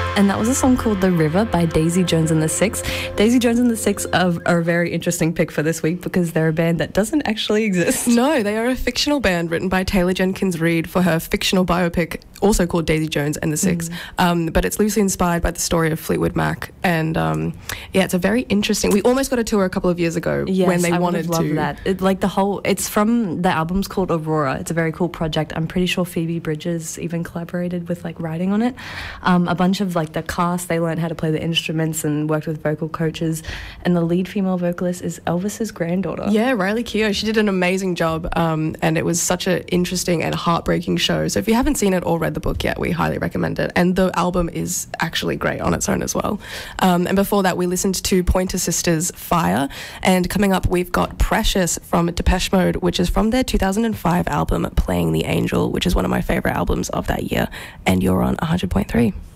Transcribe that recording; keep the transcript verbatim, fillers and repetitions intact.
And that was a song called The River by Daisy Jones and the Six. Daisy Jones and the Six are, are a very interesting pick for this week because they're a band that doesn't actually exist. No, they are a fictional band written by Taylor Jenkins Reid for her fictional biopic, also called Daisy Jones and the Six. Mm. Um, but it's loosely inspired by the story of Fleetwood Mac. And um, yeah, it's a very interesting... We almost got a tour a couple of years ago yes, when they I wanted would have to... loved that. It, like the whole... It's from... The album's called Aurora. It's a very cool project. I'm pretty sure Phoebe Bridgers even collaborated with like writing on it. Um, a bunch of like the cast, they learned how to play the instruments and worked with vocal coaches. And the lead female vocalist is Elvis's granddaughter. Yeah, Riley Keough. She did an amazing job, um, and it was such an interesting and heartbreaking show. So if you haven't seen it or read the book yet, we highly recommend it. And the album is actually great on its own as well. Um, and before that, we listened to Pointer Sisters' Fire. And coming up, we've got Precious from Depeche Mode, which is from their two thousand five album Playing the Angel, which is one of my favourite albums of that year. And you're on one hundred point three.